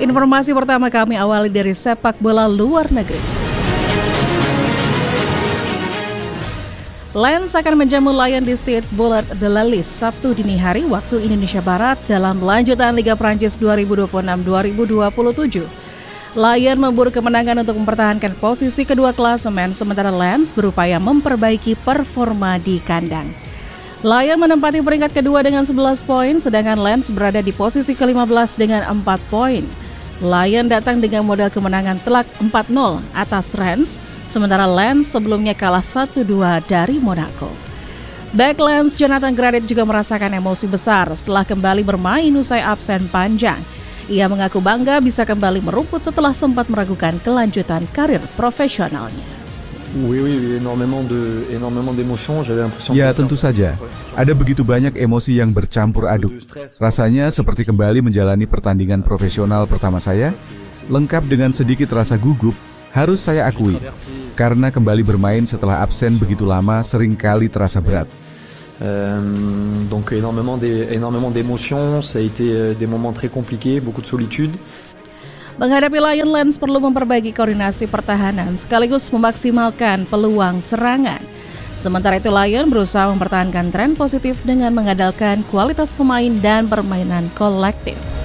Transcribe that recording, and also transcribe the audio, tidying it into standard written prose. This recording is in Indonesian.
Informasi pertama kami awali dari sepak bola luar negeri. Lens akan menjamu Lyon di Stade Boulard de la Lys Sabtu dini hari waktu Indonesia Barat dalam lanjutan Liga Prancis 2026-2027. Lyon memburu kemenangan untuk mempertahankan posisi kedua klasemen, sementara Lens berupaya memperbaiki performa di kandang. Lyon menempati peringkat kedua dengan 11 poin, sedangkan Lens berada di posisi ke-15 dengan 4 poin. Lyon datang dengan modal kemenangan telak 4-0 atas Rennes, sementara Lens sebelumnya kalah 1-2 dari Monaco. Back Lens Jonathan Gradit juga merasakan emosi besar setelah kembali bermain usai absen panjang. Ia mengaku bangga bisa kembali merumput setelah sempat meragukan kelanjutan karir profesionalnya. Ya, tentu saja. Ada begitu banyak emosi yang bercampur aduk. Rasanya seperti kembali menjalani pertandingan profesional pertama saya, lengkap dengan sedikit rasa gugup, harus saya akui. Karena kembali bermain setelah absen begitu lama seringkali terasa berat. Donc énormément d'émotions, ça a été des moments très compliqués, beaucoup de solitude. Menghadapi Lyon, Lens perlu memperbaiki koordinasi pertahanan sekaligus memaksimalkan peluang serangan. Sementara itu Lyon berusaha mempertahankan tren positif dengan mengandalkan kualitas pemain dan permainan kolektif.